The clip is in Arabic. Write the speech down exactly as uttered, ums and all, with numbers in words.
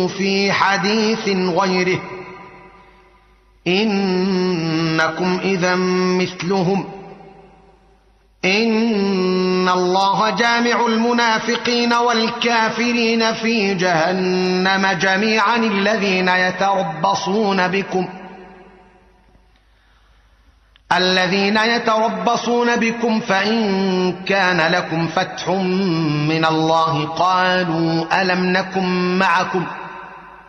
في حديث غيره إنكم إذا مثلهم إن الله جامع المنافقين والكافرين في جهنم جميعا الذين يتربصون بكم الذين يتربصون بكم فإن كان لكم فتح من الله قالوا ألم نكن معكم